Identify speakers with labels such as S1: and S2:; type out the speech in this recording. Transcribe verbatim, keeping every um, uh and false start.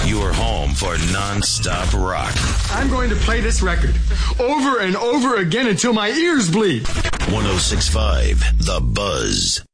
S1: Your home for non-stop rock.
S2: I'm going to play this record over and over again until my ears bleed.
S1: one oh six point five The Buzz.